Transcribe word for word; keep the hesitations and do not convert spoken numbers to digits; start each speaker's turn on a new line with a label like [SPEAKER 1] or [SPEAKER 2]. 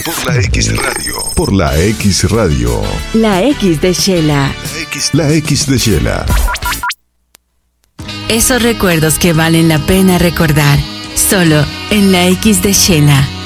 [SPEAKER 1] Por la X Radio.
[SPEAKER 2] Por la X Radio.
[SPEAKER 3] La X de Shela.
[SPEAKER 1] La X,
[SPEAKER 2] La X de Shela.
[SPEAKER 3] Esos recuerdos que valen la pena recordar. Solo en la X de Shela.